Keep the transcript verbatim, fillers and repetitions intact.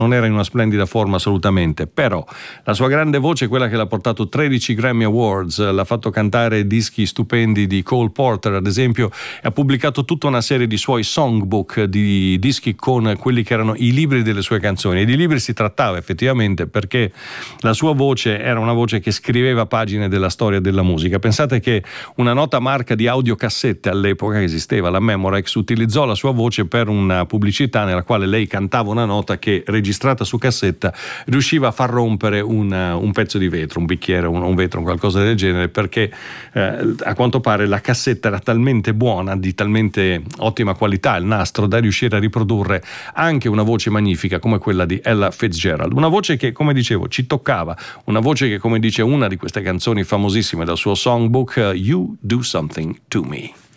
non era in una splendida forma assolutamente, però la sua grande voce è quella che l'ha portato tredici Grammy Awards, l'ha fatto cantare dischi stupendi di Cole Porter ad esempio, e ha pubblicato tutta una serie di suoi songbook, di dischi con quelli che erano i libri delle sue canzoni, e di libri si trattava effettivamente perché la sua voce era una voce che scriveva pagine della storia della musica. Pensate che una nota marca di audiocassette all'epoca che esisteva, la Memorex, utilizzò la sua voce per una pubblicità nella quale lei cantava una nota che, registrata su cassetta, riusciva a far rompere un, un pezzo di vetro, un bicchiere, un, un vetro, qualcosa del genere, perché eh, a quanto pare la cassetta era talmente buona, di talmente ottima qualità il nastro, da riuscire a riprodurre anche una voce magnifica come quella di Ella Fitzgerald, una voce che, come dicevo, ci toccava, una voce che, come dice una di queste canzoni famosissime dal suo songbook, You Do Something to Me.